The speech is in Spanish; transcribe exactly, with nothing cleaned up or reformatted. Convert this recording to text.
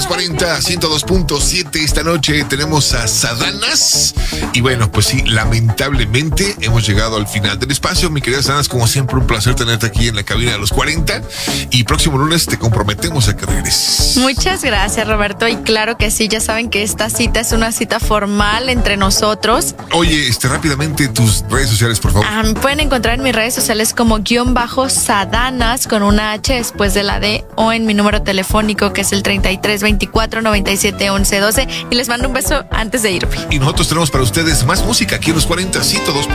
los cuarenta, ciento dos punto siete. Esta noche tenemos a Sadanas. Y bueno, pues sí, lamentablemente hemos llegado al final del espacio. Mi querida Sadanas, como siempre, un placer tenerte aquí en la cabina de los cuarenta. Y próximo lunes te comprometemos a que regreses. Muchas gracias, Roberto. Y claro que sí, ya saben que esta cita es una cita formal entre nosotros. Oye, este, rápidamente tus redes sociales, por favor. Ah, me pueden encontrar en mis redes sociales como guión bajo Sadanas con una H después de la D, o en mi número telefónico que es el treinta y tres veinticuatro noventa y siete once doce. Y les mando un beso antes de irme. Y nosotros tenemos para ustedes más música aquí en los cuarenta, ciento dos.